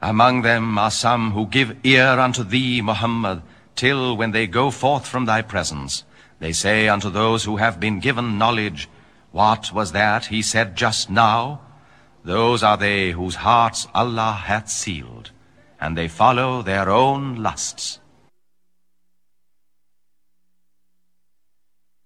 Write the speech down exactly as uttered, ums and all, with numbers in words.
Among them are some who give ear unto thee, Muhammad, till when they go forth from thy presence, they say unto those who have been given knowledge, what was that he said just now? Those are they whose hearts Allah hath sealed, and they follow their own lusts.